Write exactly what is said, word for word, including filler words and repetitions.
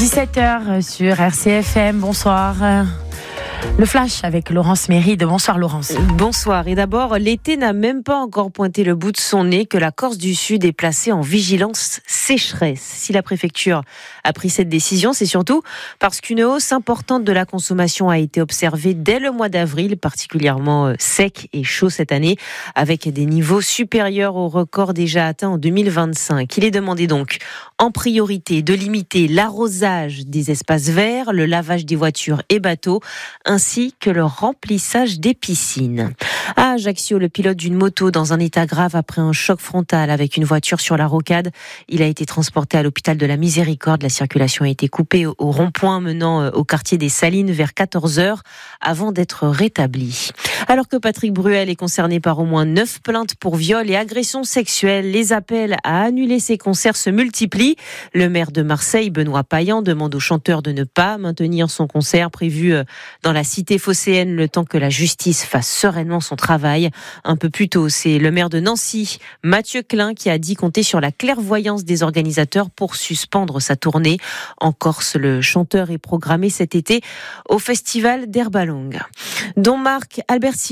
dix-sept heures sur R C F M, bonsoir. Le flash avec Laurence Méride. Bonsoir Laurence. Bonsoir. Et d'abord, l'été n'a même pas encore pointé le bout de son nez que la Corse du Sud est placée en vigilance sécheresse. Si la préfecture a pris cette décision, c'est surtout parce qu'une hausse importante de la consommation a été observée dès le mois d'avril, particulièrement sec et chaud cette année, avec des niveaux supérieurs aux records déjà atteints en deux mille vingt-cinq. Il est demandé donc en priorité de limiter l'arrosage des espaces verts, le lavage des voitures et bateaux, ainsi que le remplissage des piscines. À Ajaccio, le pilote d'une moto dans un état grave après un choc frontal avec une voiture sur la rocade. Il a été transporté à l'hôpital de la Miséricorde. La circulation a été coupée au rond-point menant au quartier des Salines vers quatorze heures avant d'être rétabli. Alors que Patrick Bruel est concerné par au moins neuf plaintes pour viol et agressions sexuelles, les appels à annuler ses concerts se multiplient. Le maire de Marseille, Benoît Payan, demande au chanteur de ne pas maintenir son concert prévu dans la cité phocéenne le temps que la justice fasse sereinement son travail. Un peu plus tôt, c'est le maire de Nancy, Mathieu Klein, qui a dit compter sur la clairvoyance des organisateurs pour suspendre sa tournée. En Corse, le chanteur est programmé cet été au festival d'Herbalongue. Dont Marc Alberti